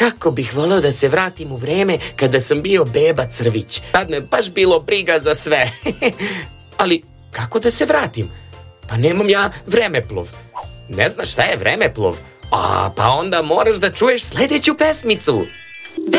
Kako bih voleo da se vratim u vreme kada sam bio beba crvić. Tad me baš bilo briga za sve. Ali kako da se vratim? Pa nemam ja vremeplov. Ne znaš šta je vremeplov? Pa onda moraš da čuješ sledeću pesmicu.